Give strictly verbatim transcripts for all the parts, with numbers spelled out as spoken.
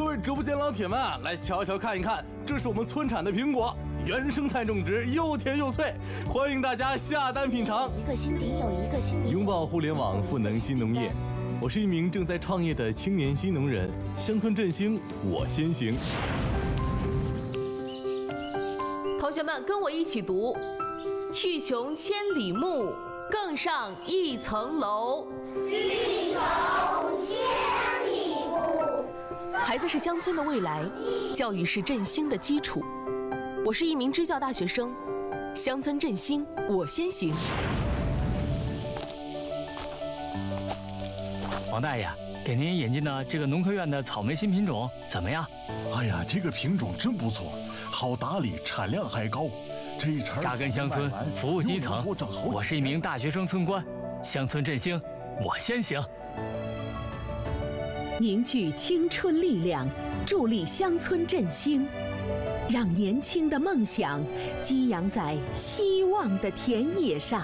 各位直播间老铁们，来瞧瞧看一看，这是我们村产的苹果，原生态种植，又甜又脆，欢迎大家下单品尝。 一个心底有一个心底。 拥抱互联网，赋能新农业。我是一名正在创业的青年新农人，乡村振兴，我先行。 同学们，跟我一起读：欲穷千里目，更上一层楼。 欲穷千里目。 孩子是乡村的未来，教育是振兴的基础。我是一名支教大学生，乡村振兴，我先行。 王大爷，给您引进的这个农科院的草莓新品种怎么样？ 哎呀，这个品种真不错，好打理，产量还高。这一茬扎根乡村，服务基层。我是一名大学生村官，乡村振兴，我先行。 凝聚青春力量，助力乡村振兴，让年轻的梦想激扬在希望的田野上。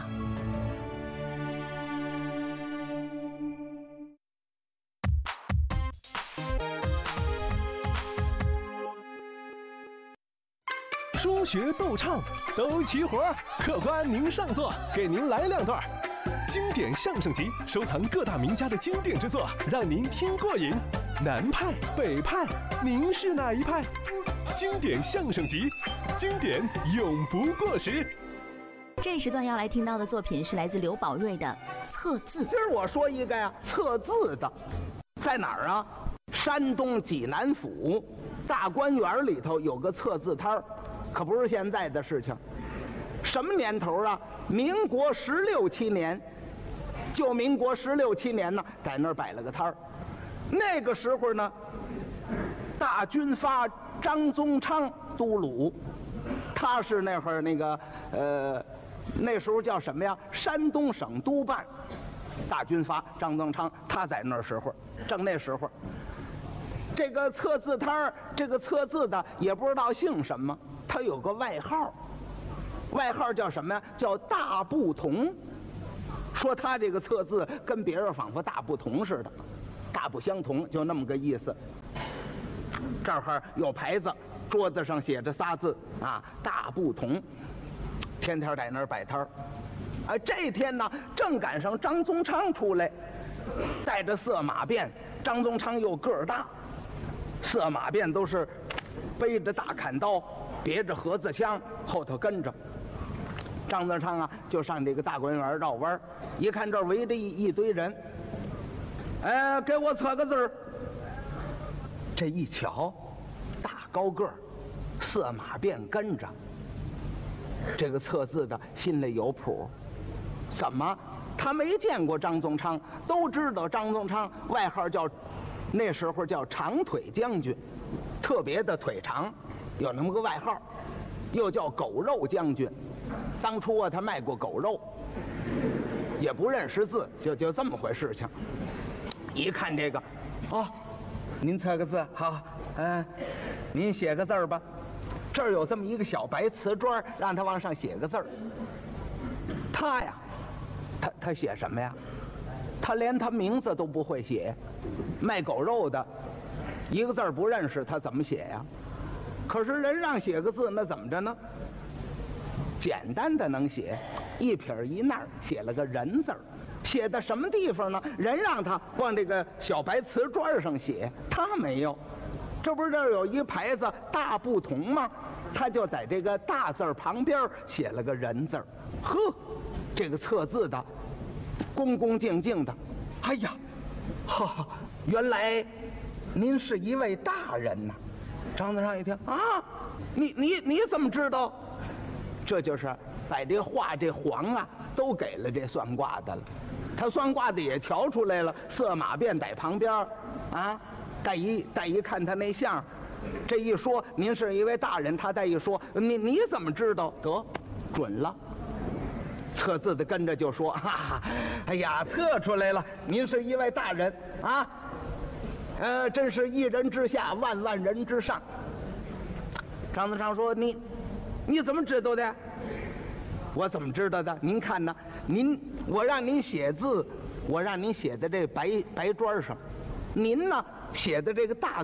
说学逗唱都齐活，客官您上座，给您来两段。经典相声集收藏各大名家的经典之作，让您听过瘾。南派、北派，您是哪一派？经典相声集，经典永不过时。 这时段要来听到的作品是来自刘宝瑞的《测字》。 今儿我说一个呀，测字的，在哪儿啊？山东济南府大观园里头有个测字摊儿，可不是现在的事情。什么年头啊？民国十六七年，就民国十六七年呢，在那儿摆了个摊儿。那个时候呢，大军阀张宗昌都鲁，他是那会儿那个呃，那时候叫什么呀？山东省督办。大军阀张宗昌他在那时候，正那时候，这个测字摊儿，这个测字的也不知道姓什么，他有个外号。外号叫什么呀？叫大不同。说他这个测字跟别人仿佛大不同似的，大不相同，就那么个意思。这儿有牌子，桌子上写着仨字啊，大不同。天天在那儿摆摊儿。啊，这天呢，正赶上张宗昌出来，带着色马鞭。张宗昌又个儿大，色马鞭都是背着大砍刀，别着盒子枪，后头跟着。张宗昌啊，就上这个大观园绕弯，一看这儿围着一一堆人，哎，给我测个字儿。这一瞧，大高个儿，色马鞭跟着。这个测字的心里有谱，怎么？他没见过张宗昌，都知道张宗昌外号叫，那时候叫长腿将军，特别的腿长，有那么个外号，又叫狗肉将军。当初啊，他卖过狗肉，也不认识字，就就这么回事情。一看这个，哦，您测个字，好，嗯、呃，您写个字儿吧。这儿有这么一个小白瓷砖，让他往上写个字儿。他呀，他他写什么呀？他连他名字都不会写。卖狗肉的，一个字儿不认识，他怎么写呀？可是人让写个字，那怎么着呢？简单的能写，一撇一捺写了个人字儿，写的什么地方呢？人让他往这个小白瓷砖上写，他没有。这不是这儿有一牌子大不同吗？他就在这个大字旁边写了个人字儿。呵，这个测字的恭恭敬敬的，哎呀，哈，原来您是一位大人呐！张宗昌一听啊，你你你怎么知道？这就是把这画这黄啊都给了这算卦的了。他算卦的也瞧出来了，色马鞭在旁边啊，再一再一看他那相，这一说您是一位大人，他再一说你你怎么知道？得准了。测字的跟着就说哈哈，哎呀，测出来了，您是一位大人啊，呃，真是一人之下，万万人之上。张宗昌说你。你怎么知道的？我怎么知道的？您看呢？您我让您写字，我让您写在这白白砖上，您呢写的这个大